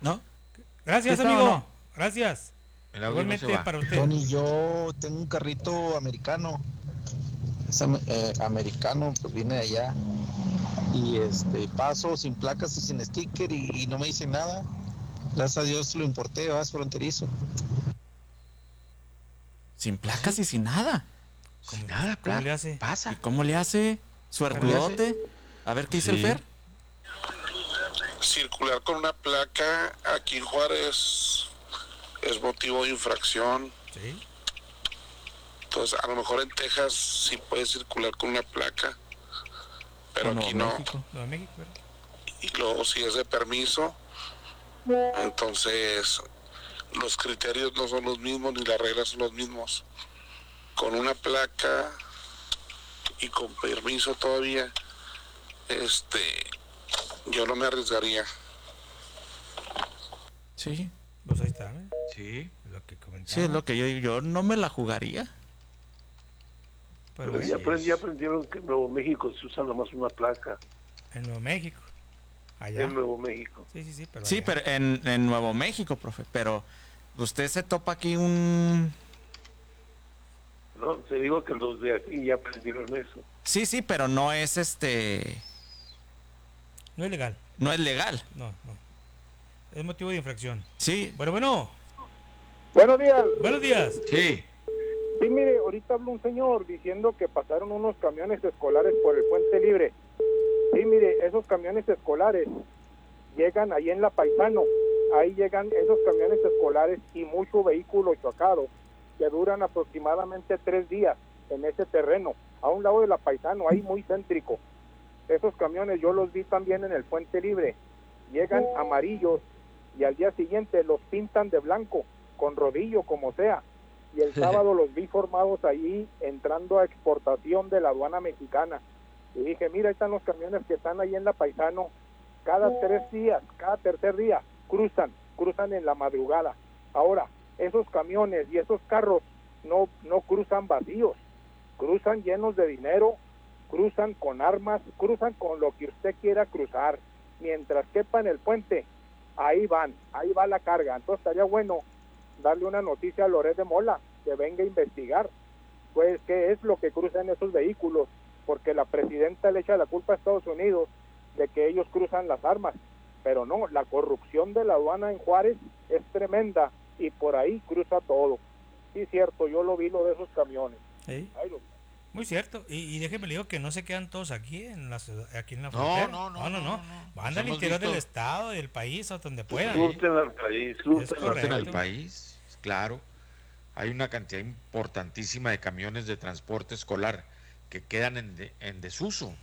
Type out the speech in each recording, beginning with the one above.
¿No? Gracias, ¿Sí está o amigo. no? Gracias. El audio no se Igualmente va. para usted. Tony, yo tengo un carrito americano. Es americano, pues viene de allá. Y paso sin placas y sin sticker y no me dice nada. Gracias a Dios lo importé, vas fronterizo. Sin ¿Ah, placas sí? y sin nada. Sin ¿Cómo, nada, cómo le hace? ¿Y pasa. cómo le hace? ¿Cómo le hace? Suertudote. A ver qué dice el Sí. Fer. Circular con una placa aquí en Juárez es motivo de infracción. Sí. Entonces, a lo mejor en Texas sí puedes circular con una placa, pero O Nuevo aquí no. México. Nuevo México, ¿verdad? Y luego si es de permiso, entonces los criterios no son los mismos ni las reglas son los mismos. Con una placa y con permiso todavía, yo no me arriesgaría. Sí. Pues ahí está, ¿eh? Sí. Lo que comentaba. Sí, es lo que yo no me la jugaría. Pero Pero ya, bueno, ya aprendieron que en Nuevo México se usa nomás una placa. en Nuevo México. Allá. En Nuevo México. Sí, pero Sí, allá. pero en Nuevo México, profe. Pero usted se topa aquí un... No, te digo que los de aquí ya aprendieron eso. Sí, pero no es No es legal. no es legal. No. Es motivo de infracción. Sí. Bueno. Buenos días. Buenos días. Sí. Sí, mire, ahorita habló un señor diciendo que pasaron unos camiones escolares por el Puente Libre. Sí, mire, esos camiones escolares llegan ahí en La Paisano. Ahí llegan esos camiones escolares y mucho vehículo chocado que duran aproximadamente 3 días en ese terreno, a un lado de La Paisano, ahí muy céntrico. Esos camiones yo los vi también en el Puente Libre. Llegan amarillos y al día siguiente los pintan de blanco, con rodillo como sea. Y el sábado los vi formados ahí entrando a exportación de la aduana mexicana. Y dije, mira, ahí están los camiones que están ahí en La Paisano. Cada 3 días, cada tercer día, cruzan en la madrugada. Ahora, esos camiones y esos carros no cruzan vacíos, cruzan llenos de dinero, cruzan con armas, cruzan con lo que usted quiera cruzar. Mientras quepa en el puente, ahí va la carga. Entonces estaría bueno darle una noticia a Loret de Mola, que venga a investigar, pues qué es lo que cruzan esos vehículos, porque la presidenta le echa la culpa a Estados Unidos de que ellos cruzan las armas, pero no, la corrupción de la aduana en Juárez es tremenda y por ahí cruza todo. Sí, cierto, yo lo vi lo de esos camiones. ¿Sí? Ahí lo... Muy cierto. Y déjeme le digo que no se quedan todos aquí en la ciudad, aquí en la No, frontera. no. Van Pues al hemos interior visto- del estado, del país, o donde puedan. Surten al país, surten al correcto. Surten al país, claro. Hay una cantidad importantísima de camiones de transporte escolar que quedan en desuso.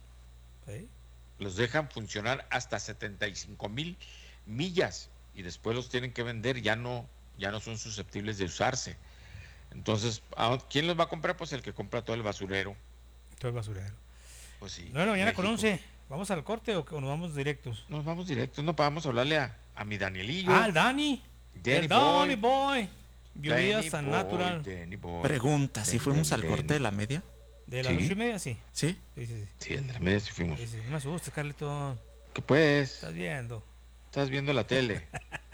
¿Sí? Los dejan funcionar hasta 75,000 millas y después los tienen que vender, ya no son susceptibles de usarse. Entonces, ¿quién los va a comprar? Pues el que compra todo el basurero. Todo el basurero. Pues sí. 9 de la mañana con México. 11. ¿Vamos al corte o nos vamos directos? Nos vamos directos, no vamos a hablarle a mi Danielillo. El Dani. Danny El Danny Boy. Bebida Danny San Boy, Natural. Danny Boy. Pregunta, ¿si fuimos al corte de la media? De las Sí. 8:30, sí. ¿Sí? Sí. Sí, el de la media sí fuimos. Sí. No me asustes, Carlito. ¿Qué pues? Estás viendo. Estás viendo la tele.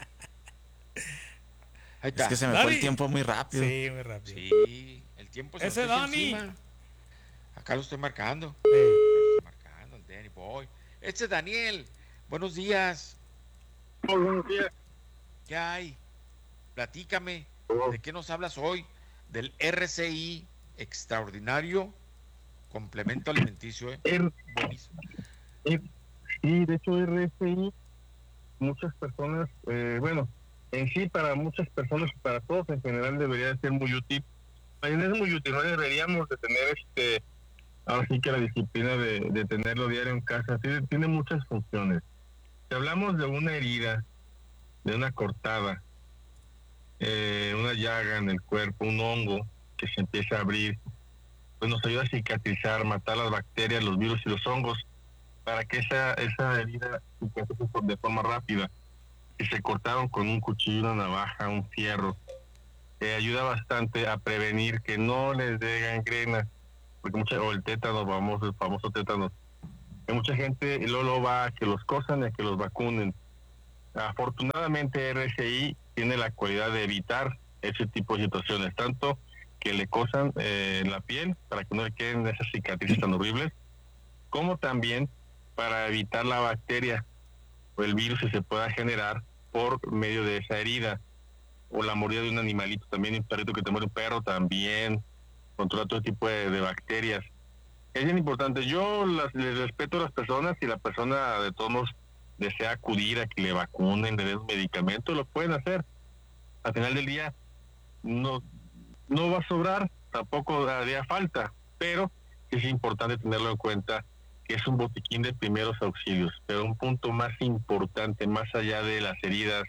Ahí está. Es que se me fue Dani. el tiempo muy rápido. Sí, muy rápido. Sí, el tiempo se Ese nos echa Dani. encima. Acá lo estoy marcando. Sí. Lo estoy marcando, el Danny Boy. Este es Daniel. Buenos días. Buenos días. ¿Qué hay? Platícame. ¿De qué nos hablas hoy? Del RCI extraordinario complemento alimenticio. Buenísimo. Sí, de hecho RSI, muchas personas, bueno, en sí para muchas personas, para todos en general debería de ser muy útil. Es muy útil, no deberíamos de tener ahora sí que la disciplina de tenerlo diario en casa. Tiene muchas funciones. Si hablamos de una herida, de una cortada, una llaga en el cuerpo, un hongo que se empieza a abrir, pues nos ayuda a cicatrizar, matar las bacterias, los virus y los hongos, para que esa herida cicatrice de forma rápida. Si se cortaron con un cuchillo, una navaja, un fierro, ayuda bastante a prevenir que no les dé gangrena, porque o el tétano, el famoso tétano, que mucha gente luego va a que los cosan y a que los vacunen. Afortunadamente RSI tiene la cualidad de evitar ese tipo de situaciones, tanto que le cosan la piel para que no le queden esas cicatrices tan horribles, como también para evitar la bacteria o el virus que se pueda generar por medio de esa herida, o la mordida de un animalito, también un perrito que te muere, un perro también, controla todo tipo de bacterias. Es bien importante. Yo les respeto a las personas. Si la persona de todos modos desea acudir a que le vacunen, le den un medicamento, lo pueden hacer. Al final del día no va a sobrar, tampoco haría falta, pero es importante tenerlo en cuenta que es un botiquín de primeros auxilios. Pero un punto más importante, más allá de las heridas,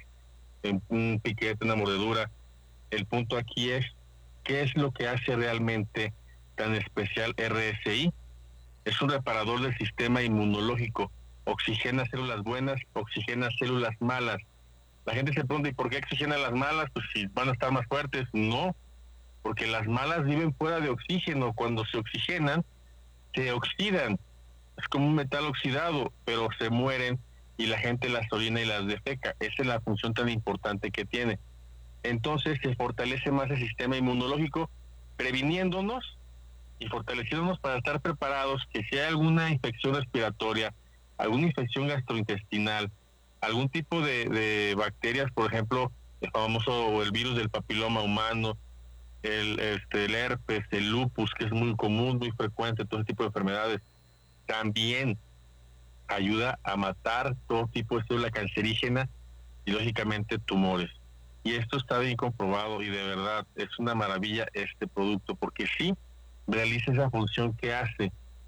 un piquete, una mordedura, el punto aquí es qué es lo que hace realmente tan especial RSI. Es un reparador del sistema inmunológico, oxigena células buenas, oxigena células malas. La gente se pregunta, ¿y por qué oxigena las malas? Pues si van a estar más fuertes. No, porque las malas viven fuera de oxígeno. Cuando se oxigenan, se oxidan. Es como un metal oxidado, pero se mueren y la gente las orina y las defeca. Esa es la función tan importante que tiene. Entonces se fortalece más el sistema inmunológico, previniéndonos y fortaleciéndonos para estar preparados que si hay alguna infección respiratoria, alguna infección gastrointestinal, algún tipo de bacterias, por ejemplo, el famoso el virus del papiloma humano, el herpes, el lupus, que es muy común, muy frecuente, todo ese tipo de enfermedades, también ayuda a matar todo tipo de célula cancerígena y lógicamente tumores. Y esto está bien comprobado y de verdad es una maravilla este producto, porque sí realiza esa función que hace.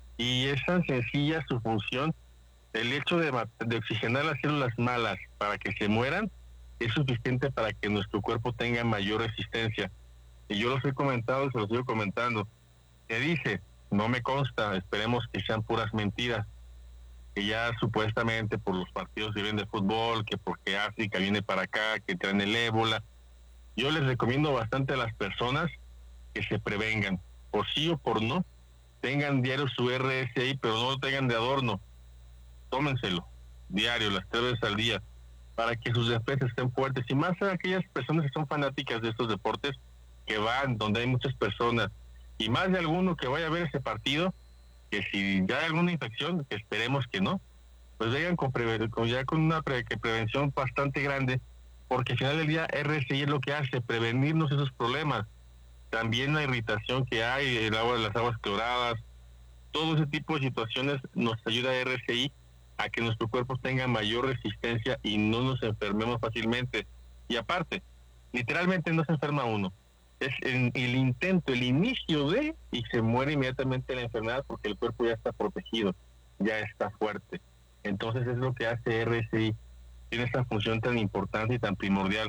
Y es tan sencilla su función. El hecho de oxigenar las células malas para que se mueran es suficiente para que nuestro cuerpo tenga mayor resistencia. Y yo los he comentado y se los sigo comentando. ¿Qué dice? No me consta, esperemos que sean puras mentiras. Que ya supuestamente por los partidos que vienen de fútbol, que porque África viene para acá, que traen el ébola. Yo les recomiendo bastante a las personas que se prevengan, por sí o por no, tengan diario su RSI, pero no lo tengan de adorno. Tómenselo diario, las 3 veces al día, para que sus defensas estén fuertes. Y más a aquellas personas que son fanáticas de estos deportes, que van donde hay muchas personas, y más de alguno que vaya a ver ese partido, que si ya hay alguna infección, que esperemos que no, pues vengan con una prevención bastante grande, porque al final del día RSI es lo que hace, prevenirnos esos problemas. También la irritación que hay, el agua de las aguas cloradas, todo ese tipo de situaciones nos ayuda a RSI a que nuestro cuerpo tenga mayor resistencia y no nos enfermemos fácilmente. Y aparte, literalmente no se enferma uno. Es el intento, el inicio de, y se muere inmediatamente la enfermedad porque el cuerpo ya está protegido, ya está fuerte. Entonces es lo que hace RSI, tiene esta función tan importante y tan primordial.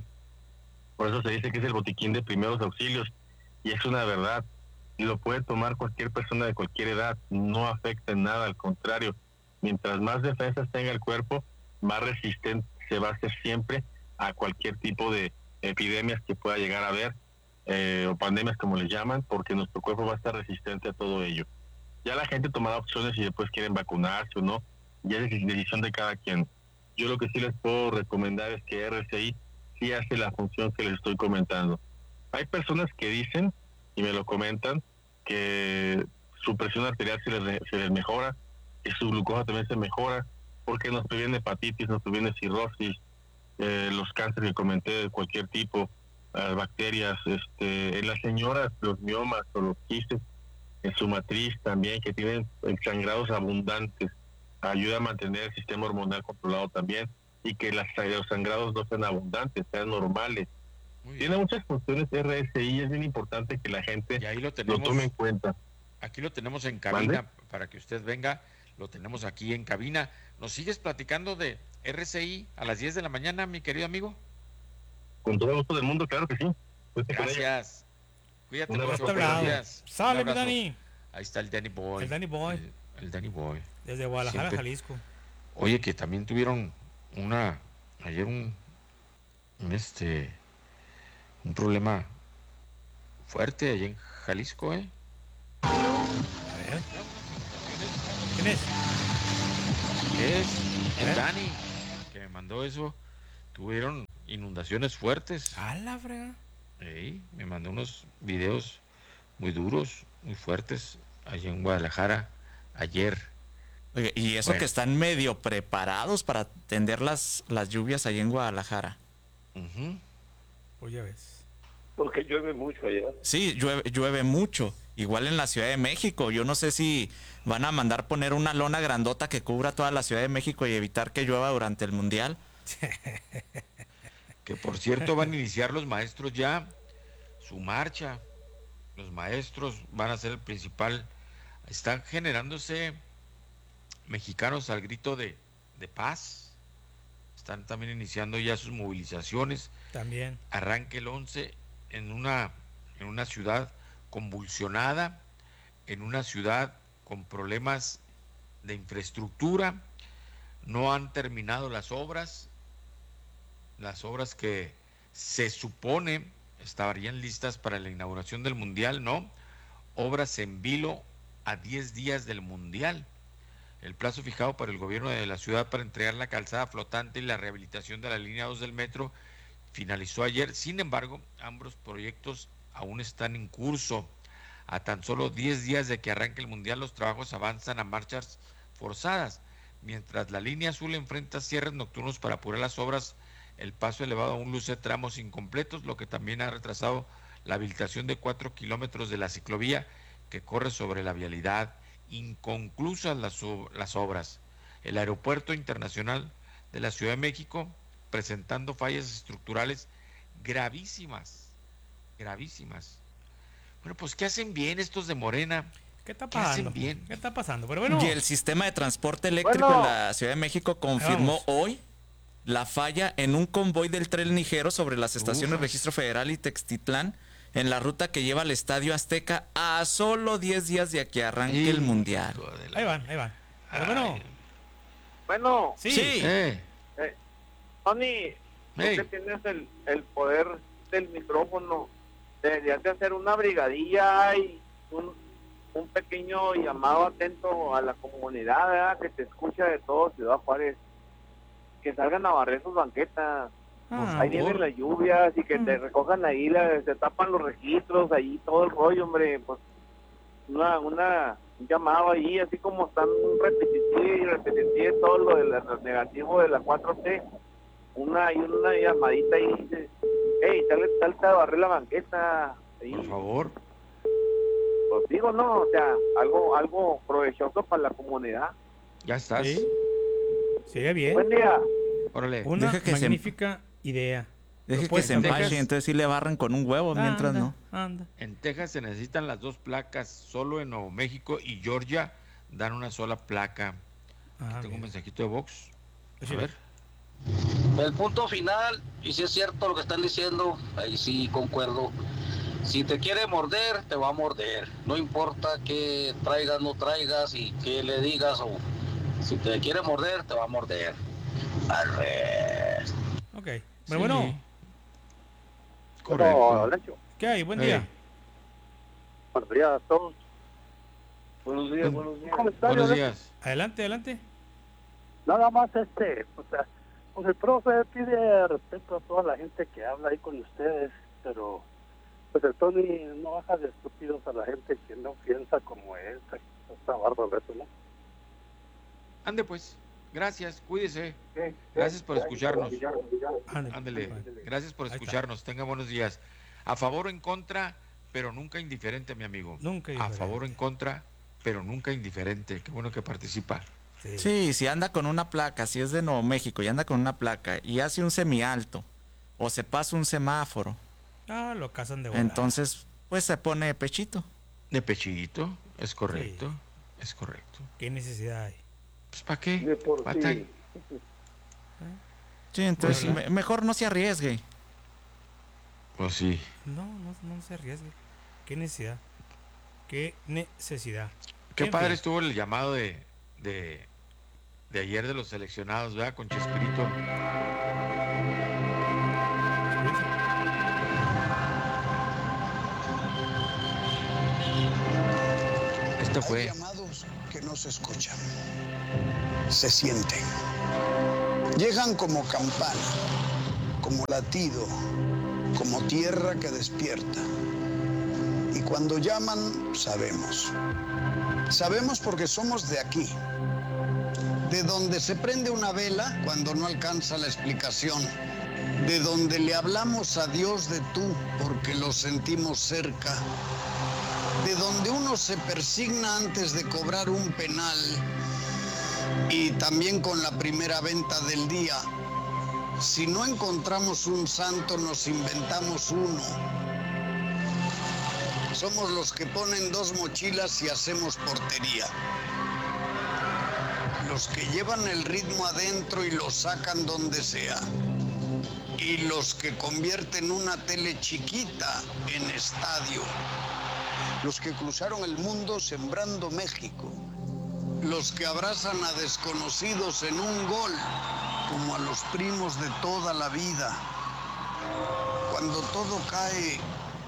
Por eso se dice que es el botiquín de primeros auxilios, y es una verdad. Lo puede tomar cualquier persona de cualquier edad, no afecta en nada, al contrario. Mientras más defensas tenga el cuerpo, más resistente se va a hacer siempre a cualquier tipo de epidemias que pueda llegar a haber, o pandemias como les llaman, porque nuestro cuerpo va a estar resistente a todo ello. Ya la gente tomará opciones y después quieren vacunarse o no, ya es decisión de cada quien. Yo lo que sí les puedo recomendar es que RSI sí hace la función que les estoy comentando. Hay personas que dicen, y me lo comentan, que su presión arterial se les mejora, que su glucosa también se mejora, porque nos previene hepatitis, nos previene cirrosis, los cánceres que comenté de cualquier tipo, bacterias, en las señoras, los miomas o los quistes en su matriz también, que tienen sangrados abundantes, ayuda a mantener el sistema hormonal controlado también, y que los sangrados no sean abundantes, sean normales. Tiene muchas funciones RSI, es bien importante que la gente lo tome en cuenta. Aquí lo tenemos en cabina. ¿Vale? Para que usted venga, lo tenemos aquí en cabina. ¿Nos sigues platicando de RSI a las 10 de la mañana, mi querido amigo? Con todo el gusto del mundo, claro que sí. Gracias. Cuídate mucho. Buenos días. Sale, mi Dani. Ahí está el Danny Boy. El Danny Boy. El Danny Boy. Desde Guadalajara, Jalisco. Oye, que también tuvieron ayer un problema fuerte allá en Jalisco, ¿eh? A ver. ¿Quién es? Es el Dani, que me mandó eso. tuvieron inundaciones fuertes. A la frega. Me mandó unos videos muy duros, muy fuertes, allá en Guadalajara ayer. Oye, y eso Bueno. que están medio preparados para atender las lluvias ahí en Guadalajara. Ujú. Pues ya ves. Porque llueve mucho allá. Sí, llueve mucho. Igual en la Ciudad de México. Yo no sé si van a mandar poner una lona grandota que cubra toda la Ciudad de México y evitar que llueva durante el Mundial. Que por cierto van a iniciar los maestros ya su marcha. Los maestros van a ser el principal. Están generándose mexicanos al grito de paz. Están también iniciando ya sus movilizaciones. También. Arranque el 11 en una ciudad convulsionada, en una ciudad con problemas de infraestructura. No han terminado las obras que se supone estarían listas para la inauguración del Mundial, ¿no? Obras en vilo a 10 días del Mundial. El plazo fijado para el gobierno de la ciudad para entregar la calzada flotante y la rehabilitación de la línea 2 del metro finalizó ayer. Sin embargo, ambos proyectos aún están en curso. A tan solo 10 días de que arranque el Mundial, los trabajos avanzan a marchas forzadas. Mientras la línea azul enfrenta cierres nocturnos para apurar las obras, el paso elevado aún luce tramos incompletos, lo que también ha retrasado la habilitación de 4 kilómetros de la ciclovía que corre sobre la vialidad. Inconclusas las obras. El Aeropuerto Internacional de la Ciudad de México presentando fallas estructurales gravísimas. Bueno, pues ¿qué hacen bien estos de Morena? ¿Qué está ¿Qué hacen pasando? bien? ¿Qué está pasando? Pero bueno. Y el sistema de transporte eléctrico Bueno. en la Ciudad de México confirmó hoy la falla en un convoy del tren ligero sobre las estaciones Registro Federal y Textitlán en la ruta que lleva al Estadio Azteca a solo 10 días de que arranque el Mundial. Ahí van. Pero bueno. Bueno, Sí. Tony, tú Hey. que tienes el poder del micrófono, deberías de hacer una brigadilla y un pequeño llamado atento a la comunidad, ¿verdad? Que te escucha de todo Ciudad Juárez, que salgan a barrer sus banquetas. Ahí vienen las lluvias y que te recojan ahí, se tapan los registros, ahí todo el rollo, hombre. Pues un llamado ahí, así como están repetitivo todo lo del negativo de la 4T, una llamadita ahí, dice, hey, salta a barrer la banqueta. Ahí. Por favor. Pues digo, no, o sea, algo provechoso para la comunidad. Ya estás. Sí. Sería bien. Buen día. Órale. Una Deja que se- magnífica idea. Deje que Pues, se en empache, Texas- entonces sí le barran con un huevo, mientras Anda, no. Anda. En Texas se necesitan las 2 placas, solo en Nuevo México y Georgia dan una sola placa. Tengo un mensajito de Vox. A ver. El punto final, y si es cierto lo que están diciendo, ahí sí concuerdo. Si te quiere morder, te va a morder. No importa qué traigas, no traigas y qué le digas, o si te quiere morder, te va a morder. Arre. Ok. Sí. Pero bueno, Correcto. Lancho. ¿qué hay? Buen Hey. día. Buenos días a todos. Buenos días. Buenos días. Adelante. Nada más pues el profe pide respeto a toda la gente que habla ahí con ustedes, pero pues el Tony no baja de estúpidos a la gente que no piensa como él. Está bárbaro eso, ¿no? Ande pues. Gracias. Cuídese. Gracias por escucharnos. Ándele. Gracias por Ahí está. escucharnos. Tenga buenos días. A favor o en contra, pero nunca indiferente, mi amigo. Nunca A indiferente. favor o en contra, pero nunca indiferente. Qué bueno que participa. Sí, si anda con una placa, si es de Nuevo México y anda con una placa y hace un semialto o se pasa un semáforo, Lo cazan de bola. entonces pues se pone pechito. De pechito. Es correcto. Es correcto. ¿Qué necesidad hay? Pues ¿para qué? De por ¿Pa' sí. qué? Sí, entonces Bueno. mejor no se arriesgue. Pues sí. No se arriesgue. ¿Qué necesidad? ¿Qué necesidad? Qué En padre fin. estuvo el llamado de ayer de los seleccionados, ¿verdad? Con Chespirito. Esto Hay fue. llamados que no se escuchan, se sienten. Llegan como campana como latido, como tierra que despierta. Y cuando llaman, sabemos. Sabemos porque somos de aquí, de donde se prende una vela cuando no alcanza la explicación, de donde le hablamos a Dios de tú porque lo sentimos cerca, de donde uno se persigna antes de cobrar un penal y también con la primera venta del día. Si no encontramos un santo, nos inventamos uno. Somos los que ponen 2 mochilas y hacemos portería. Los que llevan el ritmo adentro y lo sacan donde sea. Y los que convierten una tele chiquita en estadio. Los que cruzaron el mundo sembrando México. Los que abrazan a desconocidos en un gol, como a los primos de toda la vida. Cuando todo cae,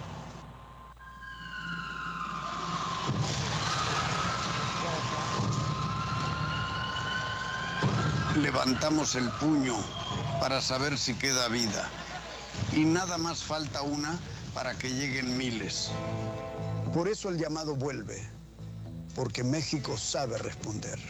levantamos el puño para saber si queda vida. Y nada más falta una para que lleguen miles. Por eso el llamado vuelve, porque México sabe responder.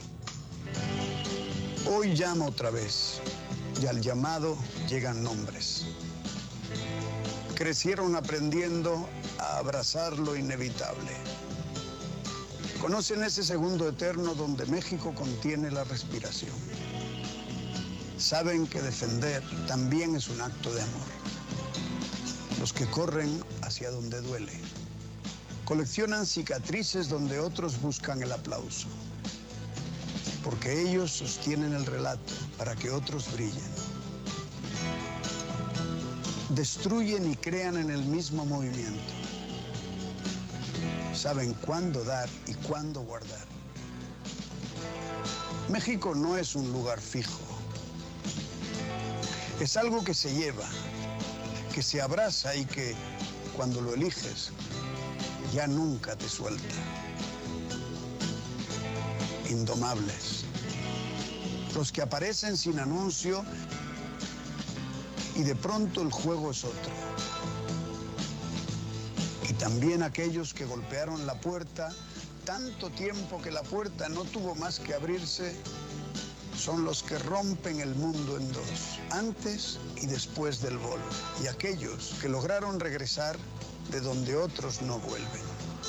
Hoy llama otra vez, y al llamado llegan nombres. Crecieron aprendiendo a abrazar lo inevitable. Conocen ese segundo eterno donde México contiene la respiración. Saben que defender también es un acto de amor. Los que corren hacia donde duele. Coleccionan cicatrices donde otros buscan el aplauso. Porque ellos sostienen el relato para que otros brillen. Destruyen y crean en el mismo movimiento. Saben cuándo dar y cuándo guardar. México no es un lugar fijo. Es algo que se lleva, que se abraza y que, cuando lo eliges, ya nunca te suelta. Indomables. Los que aparecen sin anuncio y de pronto el juego es otro. Y también aquellos que golpearon la puerta tanto tiempo que la puerta no tuvo más que abrirse, son los que rompen el mundo en dos, antes y después del vol. Y aquellos que lograron regresar de donde otros no vuelven.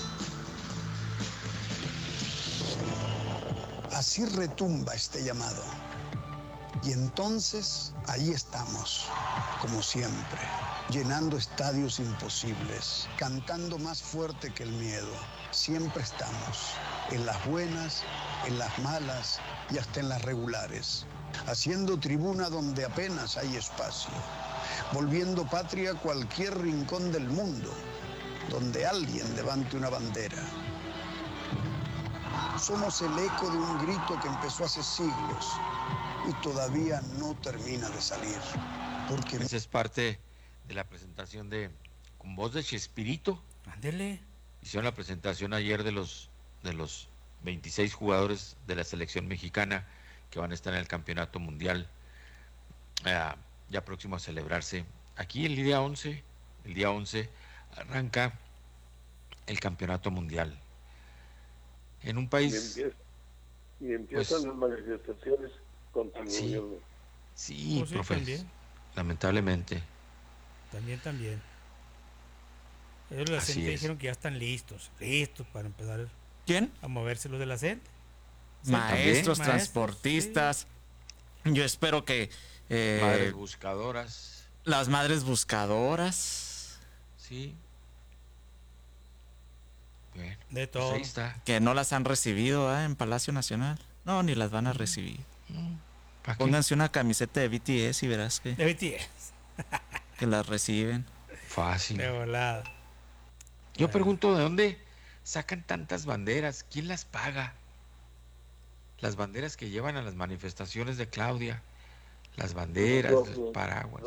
Así retumba este llamado. Y entonces ahí estamos, como siempre, llenando estadios imposibles, cantando más fuerte que el miedo. Siempre estamos, en las buenas, en las malas y hasta en las regulares, haciendo tribuna donde apenas hay espacio, volviendo patria cualquier rincón del mundo, donde alguien levante una bandera. Somos el eco de un grito que empezó hace siglos y todavía no termina de salir. Porque esa es parte de la presentación de Con Voz de Chespirito. Ándele. Hicieron la presentación ayer de los 26 jugadores de la selección mexicana que van a estar en el campeonato mundial, ya próximo a celebrarse. Aquí el día 11 arranca el campeonato mundial. En un país... Y empiezan las manifestaciones contra el gobierno. Sí, Pues sí, profe, también. lamentablemente. También. Ellos de la Así CENTE es. dijeron que ya están listos para empezar ¿Quién? a moverse los de la CENTE. Maestros, Maestros, transportistas. Yo espero que Madres buscadoras. las madres buscadoras, Sí. Bueno, De pues todo. ahí está. que no las han recibido en Palacio Nacional. No, ni las van a recibir. ¿Para qué? Pónganse una camiseta de BTS y verás De BTS. que las reciben. Fácil. De volada. Yo pregunto, ¿de dónde sacan tantas banderas? ¿Quién las paga? Las banderas que llevan a las manifestaciones de Claudia, las banderas, los paraguas.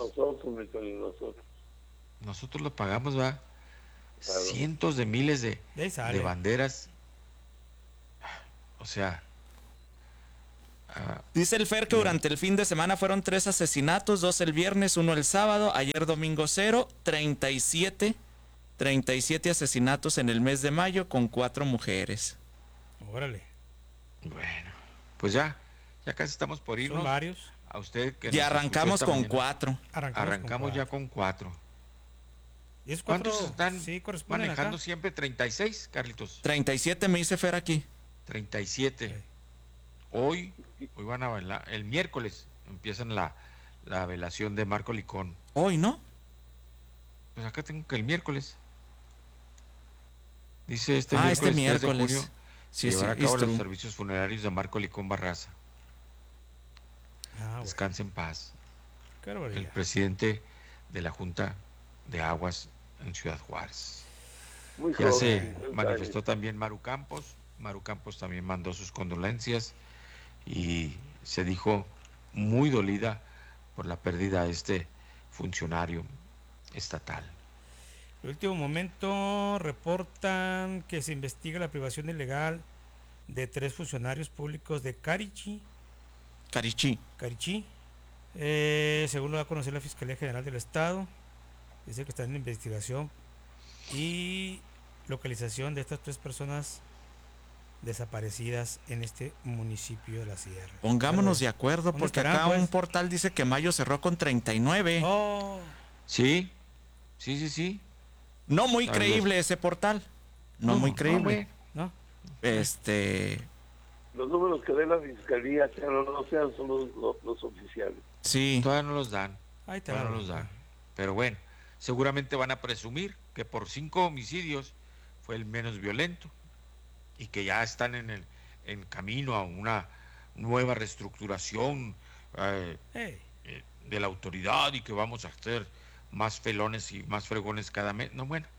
Nosotros lo pagamos, ¿va? Claro. Cientos de miles De ahí sale. de banderas. O sea, Dice el Fer que durante el fin de semana fueron 3 asesinatos, 2 el viernes, 1 el sábado, ayer domingo 0, 37 asesinatos en el mes de mayo con 4 mujeres. Órale. Bueno, pues ya casi estamos por irnos. Son varios. A usted que Y nos arrancamos escuchó con esta mañana. 4. Arrancamos ya con 4. ¿Y es ¿Cuántos 4? están Sí, corresponden manejando acá. siempre? 36, Carlitos. 37 me dice Fer aquí. 37. Hoy van a bailar. El miércoles empiezan la velación de Marco Licón. Hoy, ¿no? Pues acá tengo que el miércoles. Dice este miércoles. miércoles. 3 de junio, Sí, llevar a cabo esto. los servicios funerarios de Marco Licón Barraza. Descanse en paz. Qué barbaridad. El presidente de la Junta de Aguas en Ciudad Juárez. Muy Ya joven, se 30 manifestó años. también Maru Campos. Maru Campos también mandó sus condolencias y se dijo muy dolida por la pérdida de este funcionario estatal. En el último momento reportan que se investiga la privación ilegal de 3 funcionarios públicos de Carichí. Según lo da a conocer la Fiscalía General del Estado, dice que está en investigación y localización de estas 3 personas desaparecidas en este municipio de la Sierra. Pongámonos de acuerdo, ¿Dónde porque estarán, acá pues? un portal dice que mayo cerró con 39. Oh. Sí. No muy A creíble ese portal. No muy creíble. No. Los números que dé la fiscalía, sean o no sean, son los oficiales. Sí. Todavía no los dan. Ahí te Todavía va. no los dan. Pero bueno, seguramente van a presumir que por 5 homicidios fue el menos violento y que ya están en camino a una nueva reestructuración de la autoridad y que vamos a hacer más felones y más fregones cada mes. No, bueno.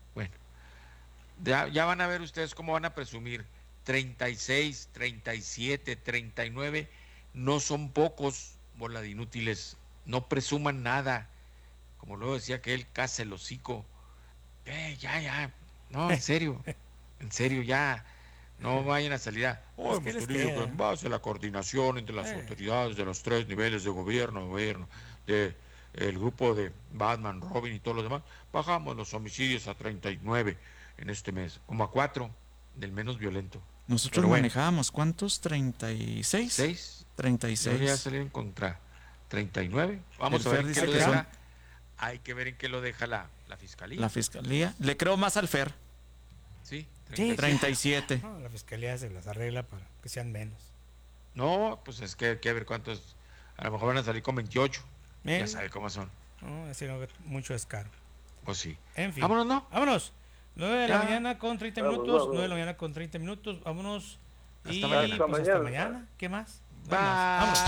Ya van a ver ustedes cómo van a presumir. 36, 37, 39, no son pocos, bola de inútiles. No presuman nada. Como luego decía que él case el hocico. Ya. No, en serio, ya. No vayan a salir a... Pues, hemos ¿qué les tenido queda? que en base a la coordinación entre las autoridades de los 3 niveles de gobierno, de el grupo de Batman, Robin y todos los demás, bajamos los homicidios a 39 en este mes, como a 4 del menos violento. Nosotros manejábamos, ¿cuántos? 36. 6. 36. Ya salieron contra 39. Vamos a ver en qué lo deja. Hay que ver en qué lo deja la fiscalía. La fiscalía. Le creo más al Fer. Sí. 37. No, la fiscalía se las arregla para que sean menos. No, pues es que hay que ver cuántos. A lo mejor van a salir con 28. Ya sabe cómo son. No, así no, mucho descaro. Pues sí. En fin. Vámonos, ¿no? Vámonos. 9 de la Ya. mañana con 30 Vamos, minutos. vamos. 9 de la mañana con 30 minutos. Vámonos. Hasta Y mañana. pues hasta Hasta mañana. ¿Qué más? Bye. Vámonos.